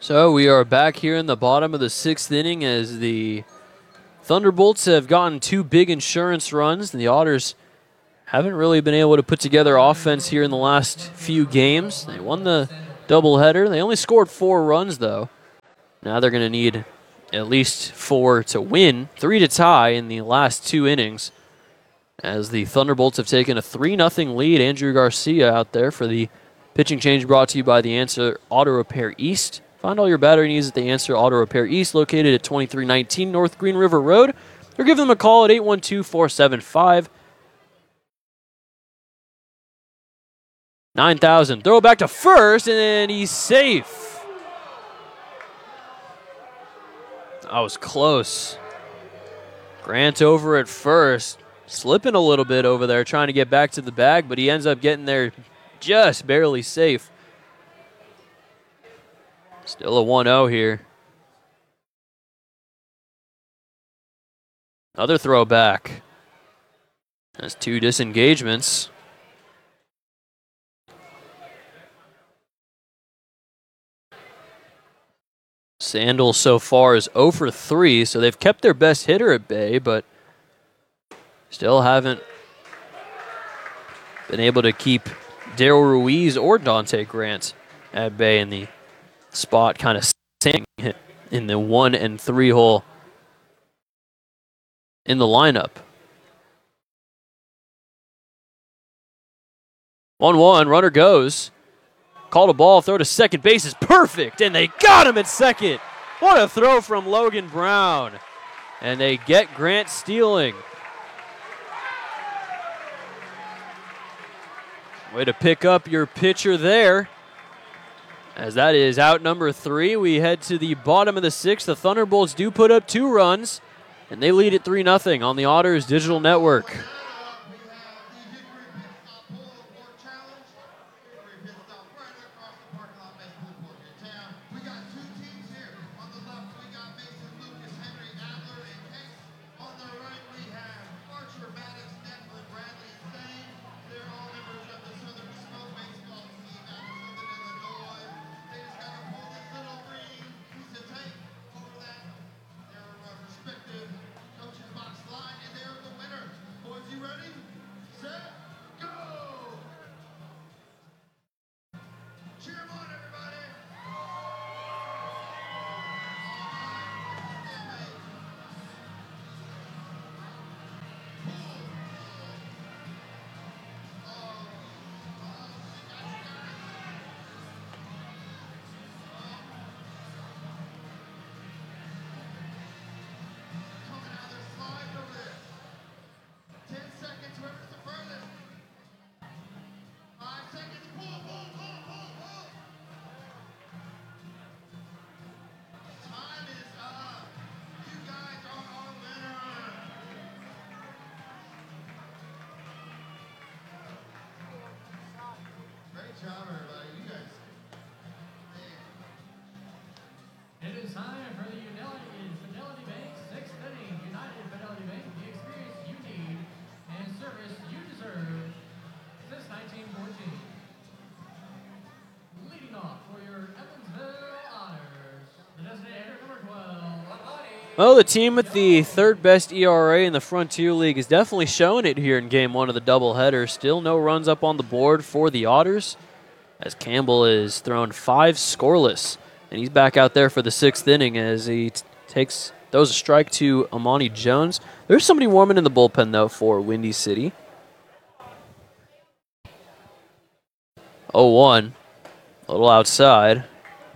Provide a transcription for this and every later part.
So we are back here in the bottom of the 6th inning as the Thunderbolts have gotten 2 big insurance runs, and the Otters haven't really been able to put together offense here in the last few games. They won the doubleheader. They only scored 4 runs, though. Now they're going to need at least 4 to win, 3 to tie in the last 2 innings, as the Thunderbolts have taken a 3-0 lead. Andrew Garcia out there for the pitching change, brought to you by The Answer Auto Repair East. Find all your battery needs at The Answer Auto Repair East, located at 2319 North Green River Road, or give them a call at 812-475-9000. Throw it back to first, and then he's safe. That was close. Grant over at first, slipping a little bit over there, trying to get back to the bag, but he ends up getting there just barely safe. Still a 1-0 here. Another throwback. That's 2 disengagements. Sandel so far is 0 for 3, so they've kept their best hitter at bay, but still haven't been able to keep Daryl Ruiz or Dante Grant at bay in the spot, kind of sitting in the 1 and 3 hole in the lineup. 1-1, runner goes. Called a ball, throw to second base is perfect, and they got him at second. What a throw from Logan Brown. And they get Grant stealing. Way to pick up your pitcher there. As that is out number 3, we head to the bottom of the 6th. The Thunderbolts do put up 2 runs, and they lead at 3-0 on the Otters Digital Network. It is time for the Fidelity Bank 6th inning. United Fidelity Bank, the experience you need and service you deserve since 1914. Leading off for your Evansville Otters, the designated hitter number 12. Well, the team with the 3rd best ERA in the Frontier League is definitely showing it here in Game 1 of the doubleheader. Still no runs up on the board for the Otters, as Campbell is thrown 5 scoreless. And he's back out there for the 6th inning as he throws a strike to Amani Jones. There's somebody warming in the bullpen, though, for Windy City. 0-1, a little outside.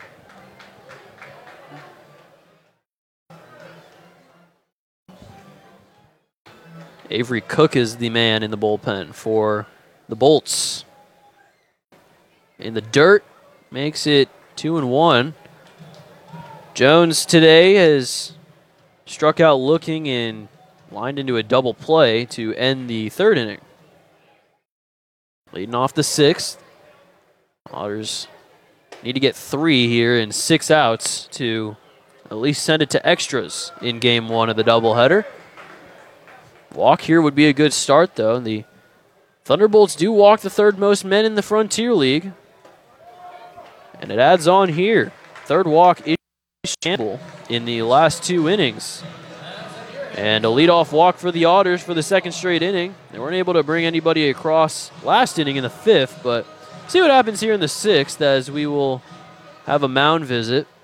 Avery Cook is the man in the bullpen for the Bolts. In the dirt, makes it 2-1. Jones today has struck out looking and lined into a double play to end the 3rd inning. Leading off the 6th. Otters need to get 3 here in 6 outs to at least send it to extras in Game 1 of the doubleheader. Walk here would be a good start, though. The Thunderbolts do walk the 3rd most men in the Frontier League. And it adds on here. Third walk is Campbell in the last 2 innings. And a leadoff walk for the Otters for the second straight inning. They weren't able to bring anybody across last inning in the 5th, but see what happens here in the 6th as we will have a mound visit.